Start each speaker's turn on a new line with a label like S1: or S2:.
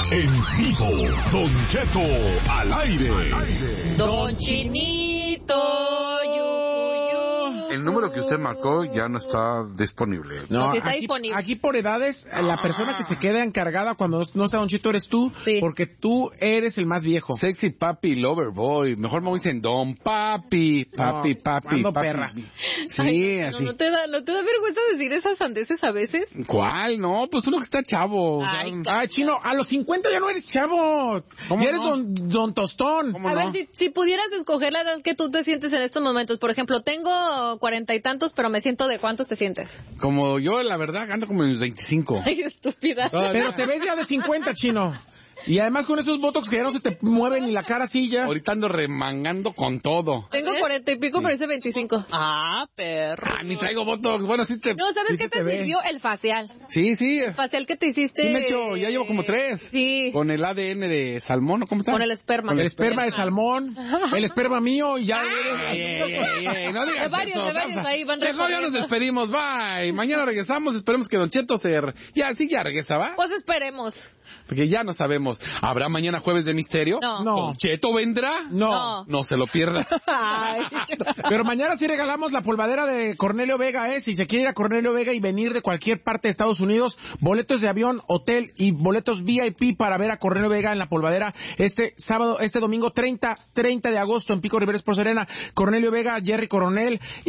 S1: En vivo, Don Cheto al aire.
S2: Don Chinito,
S3: El número que usted marcó ya no está disponible.
S2: No, sí está disponible.
S4: Aquí por edades, la persona que se queda encargada cuando no está Don Cheto eres tú,
S2: sí,
S4: porque tú eres el más viejo.
S3: Sexy papi, lover boy. Mejor me dicen Don Papi. Papi.
S4: Perras.
S3: Sí,
S2: ay,
S3: así.
S2: ¿No te da vergüenza decir esas sandeces a veces?
S3: ¿Cuál? No, pues uno que está chavo.
S4: Ay, Chino, a los 50 ya no eres chavo.
S3: ¿Cómo
S4: Ya eres
S3: no?
S4: don Tostón.
S3: ¿Cómo
S2: A
S3: no?
S2: ver, si pudieras escoger la edad que tú te sientes en estos momentos. Por ejemplo, tengo 40 y tantos, pero me siento de ¿cuántos te sientes?
S3: Como yo, la verdad, ando como en los 25.
S2: Ay, estúpida.
S4: Pero te ves ya de 50, Chino. Y además con esos botox que ya no se te mueven ni la cara así ya.
S3: Ahorita ando remangando con todo.
S2: Tengo 40 y pico, pero hice 25.
S5: Ah, perro.
S3: Ah, ni traigo botox. Bueno, sí te...
S2: No, ¿sabes
S4: Sí
S2: qué
S4: se
S2: te
S4: te ve.
S2: sirvió? El facial.
S3: Sí.
S2: El facial que te hiciste.
S3: Sí me he hecho, ya llevo como 3.
S2: Sí.
S3: Con el ADN de salmón, ¿o cómo está?
S2: Con el esperma.
S4: El esperma de salmón, el esperma mío y ya.
S3: No digas
S2: De varios
S3: eso.
S2: ahí van
S3: Mejor ya
S2: recorriendo.
S3: nos despedimos, bye. Mañana regresamos, esperemos que Don Cheto ya regresa, ¿va?
S2: Pues esperemos.
S3: Porque ya no sabemos. ¿Habrá mañana jueves de misterio?
S2: No.
S4: No.
S3: ¿Don Cheto vendrá?
S4: No.
S3: No se lo pierda.
S2: Ay.
S4: Pero mañana sí regalamos la polvadera de Cornelio Vega, Si se quiere ir a Cornelio Vega y venir de cualquier parte de Estados Unidos, boletos de avión, hotel y boletos VIP para ver a Cornelio Vega en la polvadera este domingo 30 de agosto en Pico Rivera Sports Arena. Cornelio Vega, Jerry Coronel